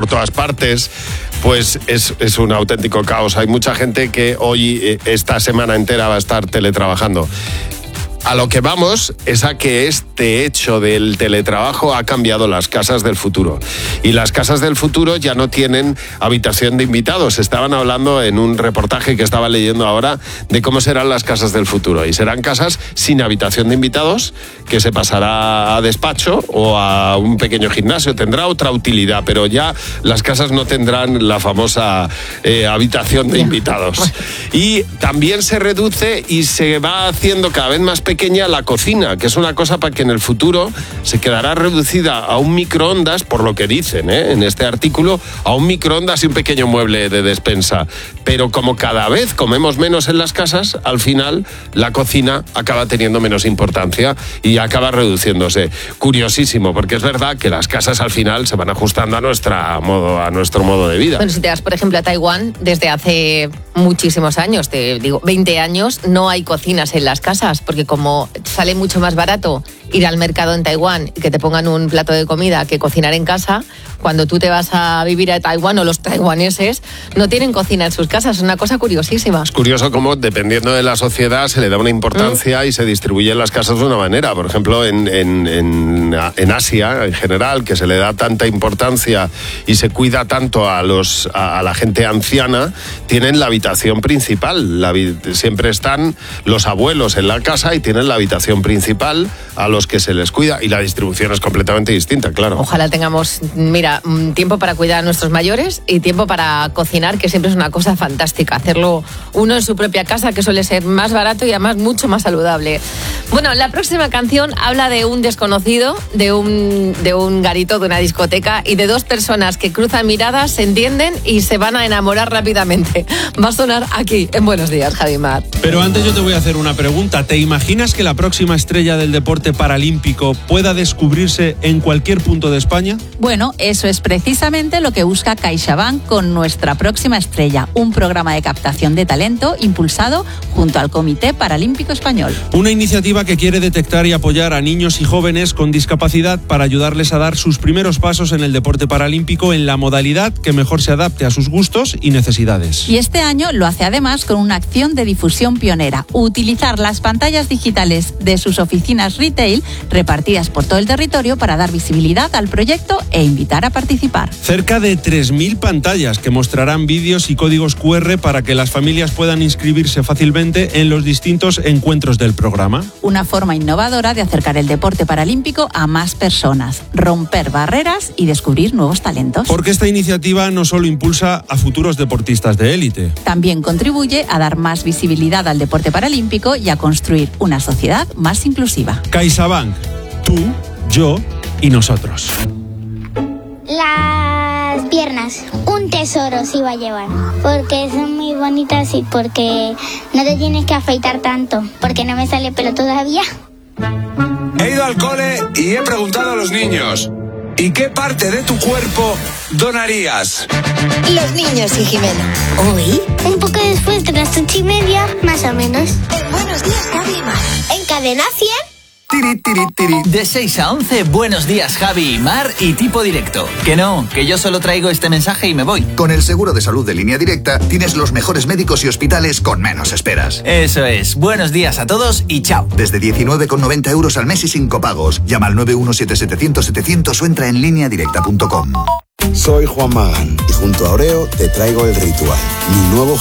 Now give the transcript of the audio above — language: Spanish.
todas partes, pues es un auténtico caos. Hay mucha gente que hoy, esta semana entera, va a estar teletrabajando. A lo que vamos es a que este hecho del teletrabajo ha cambiado las casas del futuro. Y las casas del futuro ya no tienen habitación de invitados. Estaban hablando en un reportaje que estaba leyendo ahora de cómo serán las casas del futuro. Y serán casas sin habitación de invitados, que se pasará a despacho o a un pequeño gimnasio. Tendrá otra utilidad, pero ya las casas no tendrán la famosa habitación de invitados. Y también se reduce y se va haciendo cada vez más pequeña la cocina, que es una cosa para que en el futuro se quedará reducida a un microondas, por lo que dicen en este artículo, a un microondas y un pequeño mueble de despensa. Pero como cada vez comemos menos en las casas, al final la cocina acaba teniendo menos importancia y acaba reduciéndose. Curiosísimo, porque es verdad que las casas al final se van ajustando a nuestro modo de vida. Bueno, si te vas, por ejemplo, a Taiwán, desde hace muchísimos años, te digo, 20 años, no hay cocinas en las casas, porque como sale mucho más barato ir al mercado en Taiwán y que te pongan un plato de comida que cocinar en casa, cuando tú te vas a vivir a Taiwán, o los taiwaneses no tienen cocina en sus casas. Es una cosa curiosísima. Es curioso cómo, dependiendo de la sociedad, se le da una importancia y se distribuyen las casas de una manera. Por ejemplo, en Asia, en general, que se le da tanta importancia y se cuida tanto a la gente anciana, tienen la habitación principal. Siempre están los abuelos en la casa y tienen la habitación principal a los que se les cuida, y la distribución es completamente distinta, claro. Ojalá tengamos, tiempo para cuidar a nuestros mayores y tiempo para cocinar, que siempre es una cosa fantástica. Hacerlo uno en su propia casa, que suele ser más barato y además mucho más saludable. Bueno, la próxima canción habla de un desconocido, de un garito, de una discoteca, y de dos personas que cruzan miradas, se entienden y se van a enamorar rápidamente. Va a sonar aquí, en Buenos Días, Javi Mar. Pero antes yo te voy a hacer una pregunta. ¿Te imaginas que la próxima estrella del deporte paralímpico pueda descubrirse en cualquier punto de España? Bueno, eso es precisamente lo que busca CaixaBank con Nuestra Próxima Estrella, un programa de captación de talento impulsado junto al Comité Paralímpico Español. Una iniciativa que quiere detectar y apoyar a niños y jóvenes con discapacidad para ayudarles a dar sus primeros pasos en el deporte paralímpico en la modalidad que mejor se adapte a sus gustos y necesidades. Y este año lo hace además con una acción de difusión pionera: utilizar las pantallas digitales de sus oficinas retail repartidas por todo el territorio para dar visibilidad al proyecto e invitar a participar. Cerca de 3.000 pantallas que mostrarán vídeos y códigos QR para que las familias puedan inscribirse fácilmente en los distintos encuentros del programa. Una forma innovadora de acercar el deporte paralímpico a más personas, romper barreras y descubrir nuevos talentos. Porque esta iniciativa no solo impulsa a futuros deportistas de élite, también contribuye a dar más visibilidad al deporte paralímpico y a construir una sociedad más inclusiva. CaixaBank, tú, yo y nosotros. Las piernas, un tesoro se iba a llevar, porque son muy bonitas y porque no te tienes que afeitar tanto, porque no me sale pelo todavía. He ido al cole y he preguntado a los niños: ¿y qué parte de tu cuerpo donarías? Los niños y Jimena. Hoy, un poco después de las 8:30, más o menos. En Buenos Días, Javi y Mar. En Cadena 100. Tiri, tiri, tiri. De 6 a 11, Buenos Días, Javi y Mar y Tipo Directo. Que no, que yo solo traigo este mensaje y me voy. Con el seguro de salud de Línea Directa tienes los mejores médicos y hospitales con menos esperas. Eso es. Buenos días a todos y chao. Desde 19,90 euros al mes y sin copagos. Llama al 917-700-700 o entra en lineadirecta.com. Soy Juan Magán y junto a Oreo te traigo El Ritual, mi nuevo